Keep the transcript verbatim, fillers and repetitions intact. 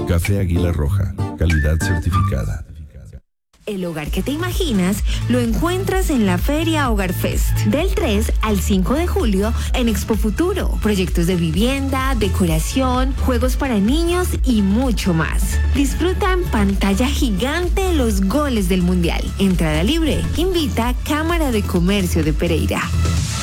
Café Águila Roja, calidad certificada. El hogar que te imaginas lo encuentras en la Feria Hogar Fest. Del tres al cinco de julio en Expo Futuro. Proyectos de vivienda, decoración, juegos para niños y mucho más. Disfruta en pantalla gigante los goles del Mundial. Entrada libre. Invita Cámara de Comercio de Pereira.